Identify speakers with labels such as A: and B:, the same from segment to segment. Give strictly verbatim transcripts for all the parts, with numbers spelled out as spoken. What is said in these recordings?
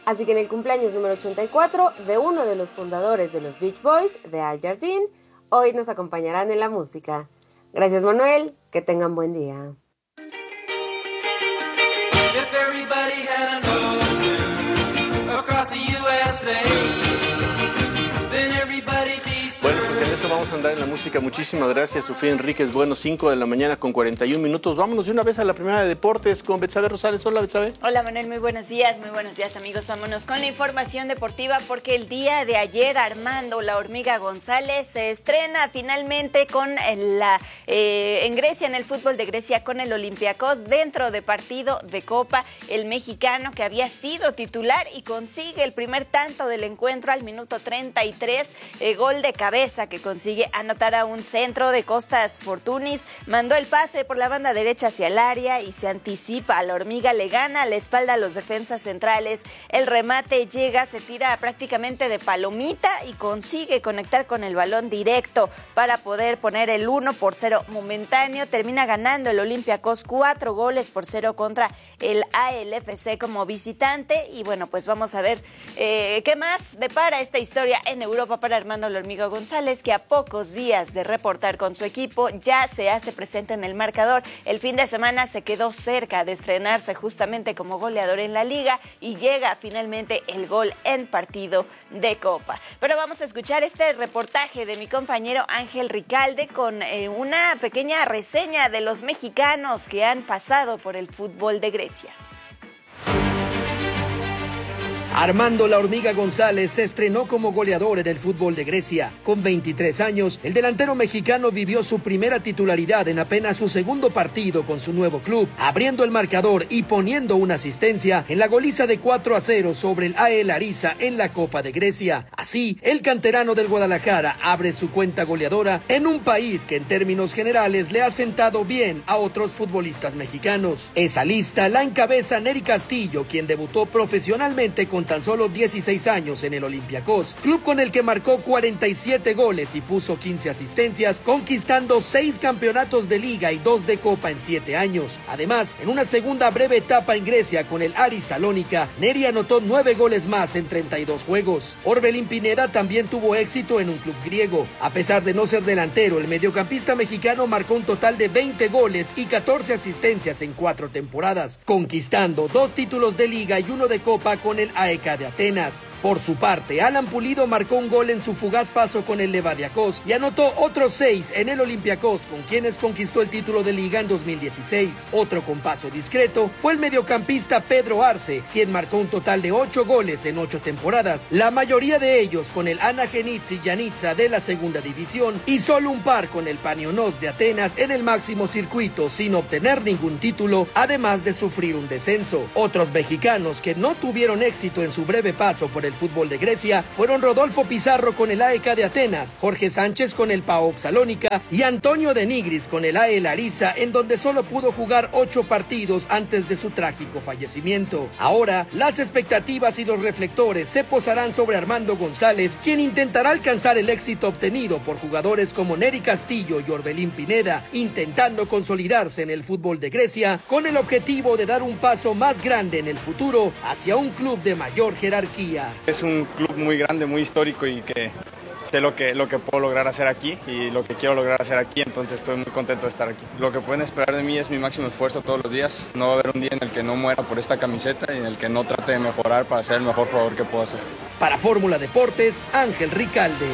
A: Así que en el cumpleaños número ochenta y cuatro de uno de los fundadores de los Beach Boys, de Al Jardín, hoy nos acompañarán en la música. Gracias, Manuel, que tengan buen día. If everybody had an ocean across the U S A, then everybody
B: Bueno, pues en eso vamos a andar en la música. Muchísimas gracias, Sofía Enríquez. Bueno, cinco de la mañana con cuarenta y un minutos. Vámonos de una vez a la primera de deportes con Betsabe Rosales. Hola, Betsabe.
C: Hola, Manuel. Muy buenos días. Muy buenos días, amigos. Vámonos con la información deportiva porque el día de ayer Armando La Hormiga González se estrena finalmente con la eh, en Grecia, en el fútbol de Grecia, con el Olympiacos dentro de partido de Copa. El mexicano que había sido titular y consigue el primer tanto del encuentro al minuto treinta y tres, eh, gol de cabeza que consigue anotar a un centro de Costas Fortunis, mandó el pase por la banda derecha hacia el área y se anticipa a La Hormiga, le gana a la espalda a los defensas centrales, el remate llega, se tira prácticamente de palomita y consigue conectar con el balón directo para poder poner el uno por cero momentáneo, termina ganando el Olympiacos cuatro goles por cero contra el A L F C como visitante y bueno, pues vamos a ver eh, qué más depara esta historia en Europa para Armando La Hormiga González, que a pocos días de reportar con su equipo ya se hace presente en el marcador. El fin de semana se quedó cerca de estrenarse justamente como goleador en la liga y llega finalmente el gol en partido de Copa. Pero vamos a escuchar este reportaje de mi compañero Ángel Ricalde con eh, una pequeña reseña de los mexicanos que han pasado por el fútbol de Grecia.
D: Armando La Hormiga González se estrenó como goleador en el fútbol de Grecia. Con veintitrés años, el delantero mexicano vivió su primera titularidad en apenas su segundo partido con su nuevo club, abriendo el marcador y poniendo una asistencia en la goliza de cuatro a cero sobre el A E Larisa en la Copa de Grecia. Así, el canterano del Guadalajara abre su cuenta goleadora en un país que en términos generales le ha sentado bien a otros futbolistas mexicanos. Esa lista la encabeza Nery Castillo, quien debutó profesionalmente con tan solo dieciséis años en el Olympiacos, club con el que marcó cuarenta y siete goles y puso quince asistencias, conquistando seis campeonatos de liga y dos de copa en siete años. Además, en una segunda breve etapa en Grecia con el Aris Salónica, Nery anotó nueve goles más en treinta y dos juegos. Orbelín Pineda también tuvo éxito en un club griego. A pesar de no ser delantero, el mediocampista mexicano marcó un total de veinte goles y catorce asistencias en cuatro temporadas, conquistando dos títulos de liga y uno de copa con el A E K de Atenas. Por su parte, Alan Pulido marcó un gol en su fugaz paso con el Levadiakos y anotó otros seis en el Olympiacos, con quienes conquistó el título de liga en dos mil dieciséis. Otro con paso discreto fue el mediocampista Pedro Arce, quien marcó un total de ocho goles en ocho temporadas, la mayoría de ellos con el Anagenitsi Yanitsa de la segunda división y solo un par con el Paniónios de Atenas en el máximo circuito sin obtener ningún título, además de sufrir un descenso. Otros mexicanos que no tuvieron éxito en su breve paso por el fútbol de Grecia fueron Rodolfo Pizarro con el A E K de Atenas, Jorge Sánchez con el PAOK Salónica y Antonio de Nigris con el A E Larisa, en donde solo pudo jugar ocho partidos antes de su trágico fallecimiento. Ahora, las expectativas y los reflectores se posarán sobre Armando González, quien intentará alcanzar el éxito obtenido por jugadores como Nery Castillo y Orbelín Pineda, intentando consolidarse en el fútbol de Grecia con el objetivo de dar un paso más grande en el futuro hacia un club de mayor jerarquía.
E: Es un club muy grande, muy histórico y que sé lo que, lo que puedo lograr hacer aquí y lo que quiero lograr hacer aquí, entonces estoy muy contento de estar aquí. Lo que pueden esperar de mí es mi máximo esfuerzo todos los días. No va a haber un día en el que no muera por esta camiseta y en el que no trate de mejorar para ser el mejor jugador que puedo ser.
D: Para Fórmula Deportes, Ángel Ricalde.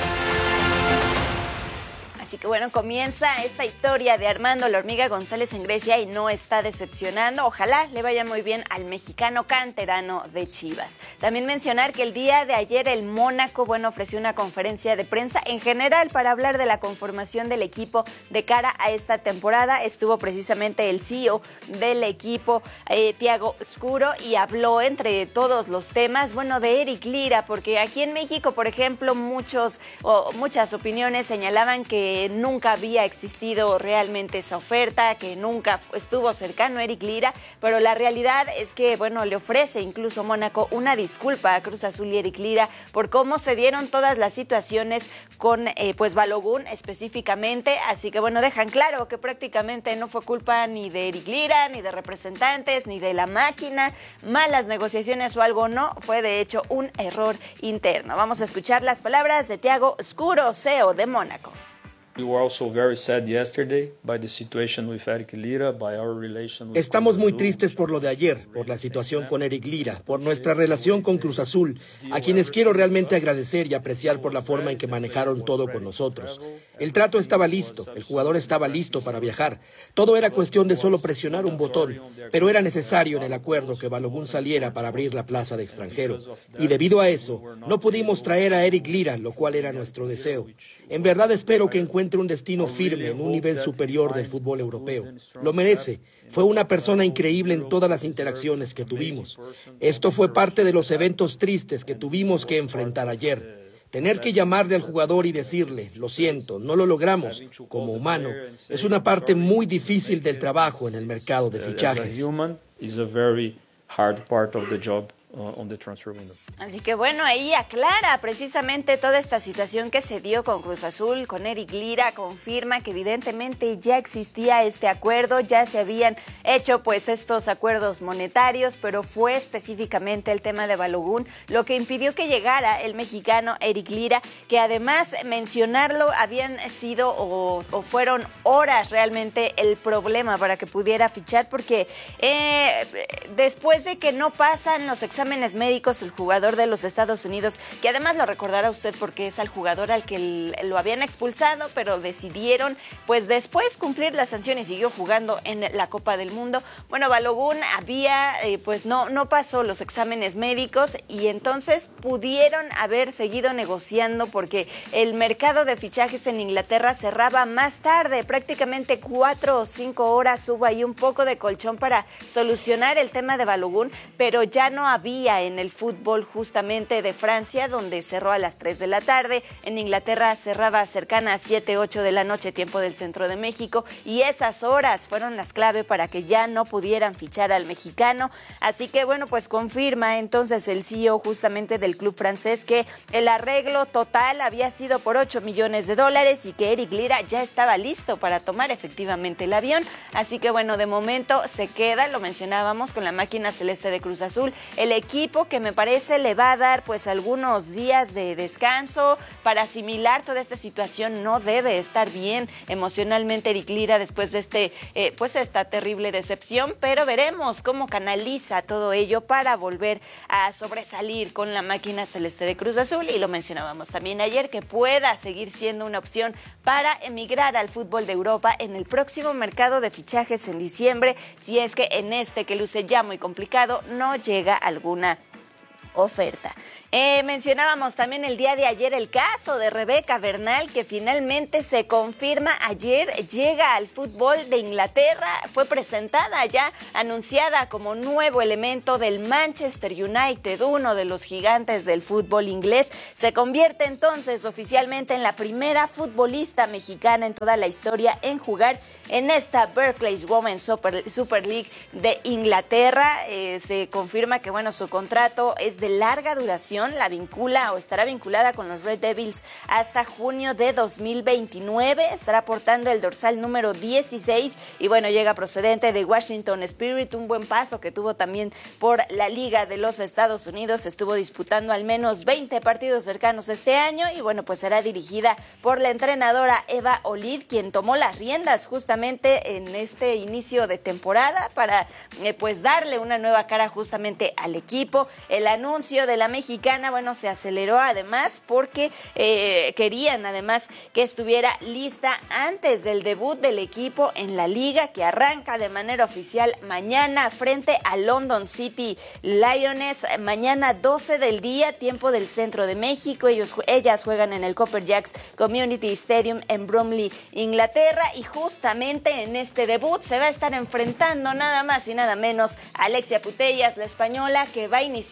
C: Así que bueno, comienza esta historia de Armando La Hormiga González en Grecia y no está decepcionando. Ojalá le vaya muy bien al mexicano canterano de Chivas. También mencionar que el día de ayer el Mónaco, bueno, ofreció una conferencia de prensa en general para hablar de la conformación del equipo de cara a esta temporada. Estuvo precisamente el C E O del equipo, eh, Thiago Scuro, y habló entre todos los temas, bueno, de Eric Lira, porque aquí en México, por ejemplo, muchos o muchas opiniones señalaban que que nunca había existido realmente esa oferta, que nunca estuvo cercano a Eric Lira, pero la realidad es que, bueno, le ofrece incluso Mónaco una disculpa a Cruz Azul y Eric Lira por cómo se dieron todas las situaciones con eh, pues Balogun específicamente, así que bueno, dejan claro que prácticamente no fue culpa ni de Eric Lira, ni de representantes, ni de la máquina, malas negociaciones o algo, no, fue de hecho un error interno. Vamos a escuchar las palabras de Thiago Scuro, C E O de Mónaco.
D: Estamos muy tristes por lo de ayer, por la situación con Eric Lira, por nuestra relación con Cruz Azul, a quienes quiero realmente agradecer y apreciar por la forma en que manejaron todo con nosotros. El trato estaba listo, el jugador estaba listo para viajar. Todo era cuestión de solo presionar un botón, pero era necesario en el acuerdo que Balogun saliera para abrir la plaza de extranjero. Y debido a eso, no pudimos traer a Eric Lira, lo cual era nuestro deseo. En verdad espero que encuentre un destino firme en un nivel superior del fútbol europeo. Lo merece. Fue una persona increíble en todas las interacciones que tuvimos. Esto fue parte de los eventos tristes que tuvimos que enfrentar ayer. Tener que llamarle al jugador y decirle, lo siento, no lo logramos, como humano, es una parte muy difícil del trabajo en el mercado de fichajes.
C: Así que bueno, ahí aclara precisamente toda esta situación que se dio con Cruz Azul, con Eric Lira, confirma que evidentemente ya existía este acuerdo, ya se habían hecho pues estos acuerdos monetarios, pero fue específicamente el tema de Balogun lo que impidió que llegara el mexicano Eric Lira, que además mencionarlo habían sido o, o fueron horas realmente el problema para que pudiera fichar, porque eh, después de que no pasan los exámenes exámenes médicos, el jugador de los Estados Unidos, que además lo recordará usted porque es al jugador al que lo habían expulsado, pero decidieron pues después cumplir la sanción y siguió jugando en la Copa del Mundo. Bueno, Balogun había, eh, pues no, no pasó los exámenes médicos y entonces pudieron haber seguido negociando porque el mercado de fichajes en Inglaterra cerraba más tarde, prácticamente cuatro o cinco horas. Hubo ahí un poco de colchón para solucionar el tema de Balogun, pero ya no había en el fútbol justamente de Francia, donde cerró a las tres de la tarde. En Inglaterra cerraba cercana a siete, ocho de la noche, tiempo del centro de México, y esas horas fueron las clave para que ya no pudieran fichar al mexicano. Así que bueno, pues confirma entonces el C E O justamente del club francés que el arreglo total había sido por ocho millones de dólares y que Eric Lira ya estaba listo para tomar efectivamente el avión. Así que bueno, de momento se queda, lo mencionábamos, con la máquina celeste de Cruz Azul, el equipo que me parece le va a dar pues algunos días de descanso para asimilar toda esta situación. No debe estar bien emocionalmente Eric Lira después de este eh, pues esta terrible decepción, pero veremos cómo canaliza todo ello para volver a sobresalir con la máquina celeste de Cruz Azul. Y lo mencionábamos también ayer, que pueda seguir siendo una opción para emigrar al fútbol de Europa en el próximo mercado de fichajes en diciembre, si es que en este, que luce ya muy complicado, no llega alguna oferta. Eh, mencionábamos también el día de ayer el caso de Rebeca Bernal, que finalmente se confirma ayer, llega al fútbol de Inglaterra, fue presentada ya, anunciada como nuevo elemento del Manchester United, uno de los gigantes del fútbol inglés. Se convierte entonces oficialmente en la primera futbolista mexicana en toda la historia en jugar en esta Barclays Women's Super, Super League de Inglaterra. Eh, se confirma que bueno, su contrato es de larga duración, la vincula o estará vinculada con los Red Devils hasta junio de dos mil veintinueve, estará portando el dorsal número dieciséis y bueno, llega procedente de Washington Spirit, un buen paso que tuvo también por la Liga de los Estados Unidos, estuvo disputando al menos veinte partidos cercanos este año y bueno, pues será dirigida por la entrenadora Eva Olid, quien tomó las riendas justamente en este inicio de temporada para eh, pues darle una nueva cara justamente al equipo. El anuncio de la mexicana, bueno, se aceleró además porque eh, querían además que estuviera lista antes del debut del equipo en la liga, que arranca de manera oficial mañana frente a London City Lioness, mañana doce del día, tiempo del centro de México. Ellos, ellas juegan en el Copper Jacks Community Stadium en Bromley, Inglaterra, y justamente en este debut se va a estar enfrentando nada más y nada menos a Alexia Putellas, la española, que va a iniciar también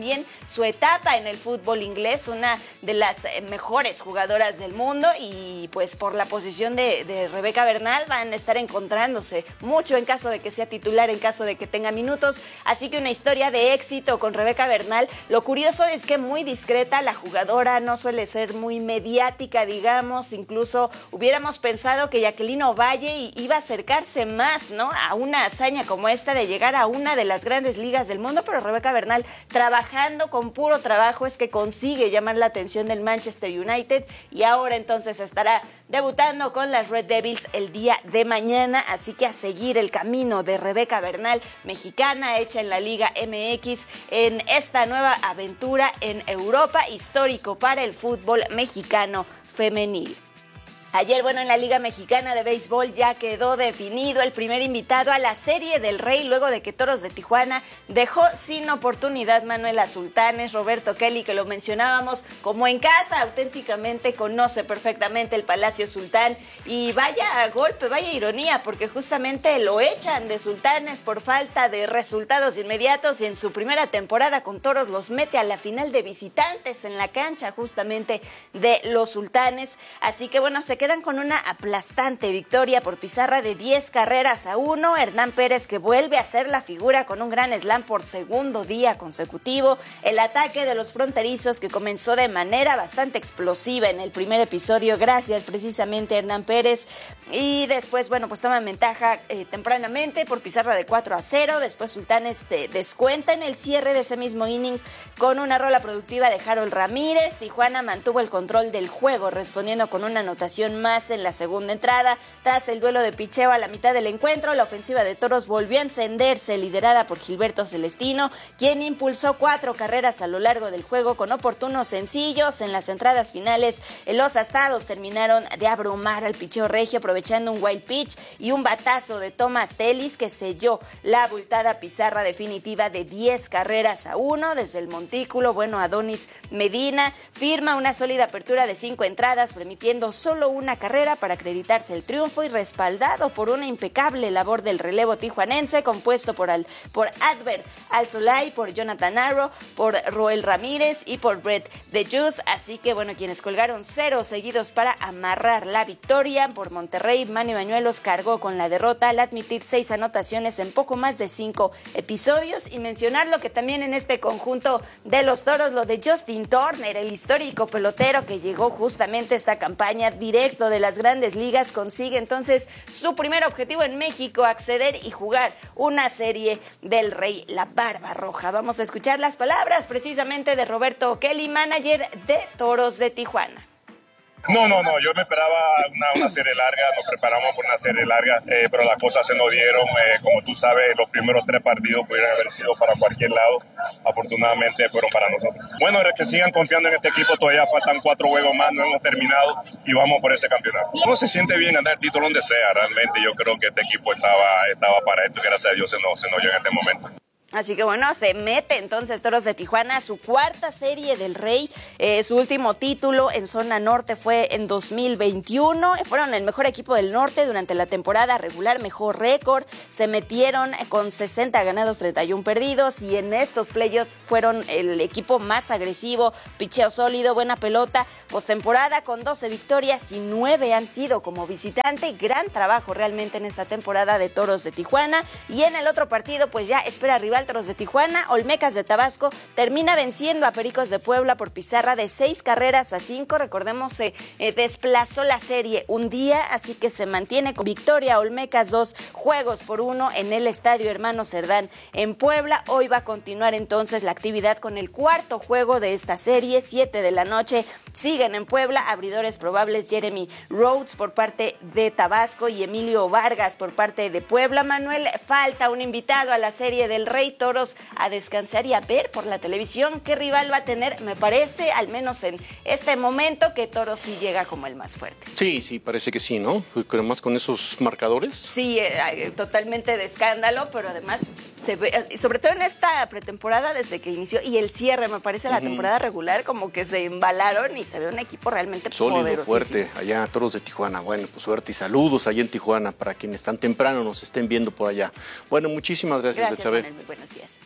C: también su etapa en el fútbol inglés, una de las mejores jugadoras del mundo, y pues por la posición de, de Rebeca Bernal van a estar encontrándose mucho en caso de que sea titular, en caso de que tenga minutos, así que una historia de éxito con Rebeca Bernal. Lo curioso es que muy discreta la jugadora, no suele ser muy mediática, digamos, incluso hubiéramos pensado que Jacqueline Ovalle iba a acercarse más, ¿no?, a una hazaña como esta de llegar a una de las grandes ligas del mundo, pero Rebeca Bernal, trabajando con puro trabajo, es que consigue llamar la atención del Manchester United, y ahora entonces estará debutando con las Red Devils el día de mañana, así que a seguir el camino de Rebeca Bernal, mexicana, hecha en la Liga M X, en esta nueva aventura en Europa, histórico para el fútbol mexicano femenil. Ayer, bueno, en la Liga Mexicana de Béisbol ya quedó definido el primer invitado a la Serie del Rey, luego de que Toros de Tijuana dejó sin oportunidad, Manuel, a Sultanes. Roberto Kelly, que lo mencionábamos como en casa, auténticamente conoce perfectamente el Palacio Sultán, y vaya golpe, vaya ironía, porque justamente lo echan de Sultanes por falta de resultados inmediatos, y en su primera temporada con Toros los mete a la final de visitantes en la cancha justamente de los Sultanes. Así que bueno, se queda quedan con una aplastante victoria por pizarra de diez carreras a uno. Hernán Pérez, que vuelve a ser la figura con un gran slam por segundo día consecutivo. El ataque de los fronterizos, que comenzó de manera bastante explosiva en el primer episodio, gracias precisamente a Hernán Pérez. Y después, bueno, pues toman ventaja eh, tempranamente por pizarra de cuatro a cero. Después Sultanes te descuenta en el cierre de ese mismo inning con una rola productiva de Harold Ramírez. Tijuana mantuvo el control del juego, respondiendo con una anotación más en la segunda entrada. Tras el duelo de picheo a la mitad del encuentro, la ofensiva de Toros volvió a encenderse, liderada por Gilberto Celestino, quien impulsó cuatro carreras a lo largo del juego con oportunos sencillos. En las entradas finales, los astados terminaron de abrumar al picheo regio, aprovechando un wild pitch y un batazo de Thomas Tellis, que selló la abultada pizarra definitiva de diez carreras a uno. Desde el montículo, bueno, Adonis Medina firma una sólida apertura de cinco entradas, permitiendo solo una carrera para acreditarse el triunfo, y respaldado por una impecable labor del relevo tijuanense, compuesto por, al, por Adbert Alzolay, por Jonathan Arrow, por Roel Ramírez y por Brett DeJus. Así que bueno, quienes colgaron cero seguidos para amarrar la victoria. Por Monterrey, Manny Bañuelos cargó con la derrota al admitir seis anotaciones en poco más de cinco episodios. Y mencionar lo que también en este conjunto de los Toros, lo de Justin Turner, el histórico pelotero que llegó justamente a esta campaña directo de las grandes ligas, consigue entonces su primer objetivo en México, acceder y jugar una Serie del Rey, la Barba Roja. Vamos a escuchar las palabras precisamente de Roberto Kelly, manager de Toros de Tijuana.
F: No, no, no, yo me esperaba una, una serie larga, nos preparamos por una serie larga, eh, pero las cosas se nos dieron. Eh, como tú sabes, los primeros tres partidos pudieran haber sido para cualquier lado, afortunadamente fueron para nosotros. Bueno, que sigan confiando en este equipo, todavía faltan cuatro juegos más, no hemos terminado y vamos por ese campeonato. No se siente bien ganar el título donde sea, realmente yo creo que este equipo estaba, estaba para esto, y gracias a Dios se nos, se nos dio en este momento.
C: Así que bueno, se mete entonces Toros de Tijuana a su cuarta Serie del Rey. Eh, su último título en zona norte fue en dos mil veintiuno. Fueron el mejor equipo del norte durante la temporada regular, mejor récord. Se metieron con sesenta ganados, treinta y uno perdidos, y en estos playoffs fueron el equipo más agresivo, picheo sólido, buena pelota. Postemporada con doce victorias y nueve han sido como visitante. Gran trabajo realmente en esta temporada de Toros de Tijuana. Y en el otro partido, pues ya espera rival Toros de Tijuana. Olmecas de Tabasco termina venciendo a Pericos de Puebla por pizarra de seis carreras a cinco. Recordemos, se eh, desplazó la serie un día, así que se mantiene con victoria Olmecas, dos juegos por uno en el Estadio Hermano Cerdán en Puebla. Hoy va a continuar entonces la actividad con el cuarto juego de esta serie, siete de la noche. Siguen en Puebla abridores probables Jeremy Rhodes por parte de Tabasco y Emilio Vargas por parte de Puebla. Manuel, falta un invitado a la Serie del Rey. Toros a descansar y a ver por la televisión qué rival va a tener. Me parece, al menos en este momento, que Toros sí llega como el más fuerte.
B: Sí, sí, parece que sí, ¿no? Además con esos marcadores.
C: Sí, eh, totalmente de escándalo, pero además se ve, sobre todo en esta pretemporada desde que inició y el cierre, me parece, la uh-huh. temporada regular, como que se embalaron y se ve un equipo realmente
B: sólido,
C: poderosísimo.
B: fuerte, allá Toros de Tijuana. Bueno, pues suerte y saludos allá en Tijuana para quienes tan temprano nos estén viendo por allá. Bueno, muchísimas gracias,
C: Gracias,
B: Betsabe.
C: Manuel, muy buenos días.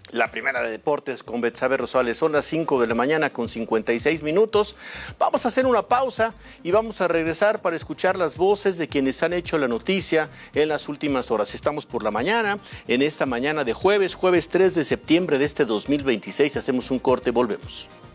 B: La primera de deportes con Betsabe Rosales. Son las cinco de la mañana con cincuenta y seis minutos. Vamos a hacer una pausa y vamos a regresar para escuchar las voces de quienes han hecho la noticia en las últimas horas. Estamos por la mañana, en esta mañana de jueves, jueves tres de septiembre de este dos mil veintiséis. Hacemos un corte, volvemos.